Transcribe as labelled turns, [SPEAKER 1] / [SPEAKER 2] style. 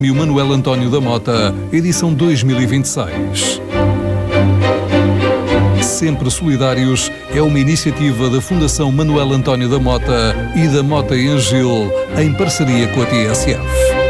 [SPEAKER 1] Prémio Manuel António da Mota, edição 2026. Sempre Solidários é uma iniciativa da Fundação Manuel António da Mota e da Mota em Gil, em parceria com a TSF.